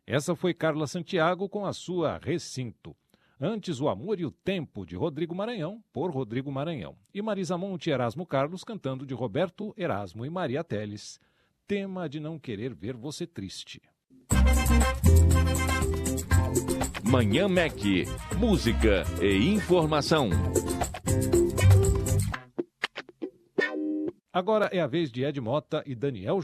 Essa foi Carla Santiago com a sua Recinto. Antes, O Amor e o Tempo, de Rodrigo Maranhão, por Rodrigo Maranhão. E Marisa Monte e Erasmo Carlos cantando de Roberto Erasmo e Maria Teles. Tema de Não Querer Ver Você Triste. Manhã MEC. Música e informação. Agora é a vez de Ed Mota e Daniel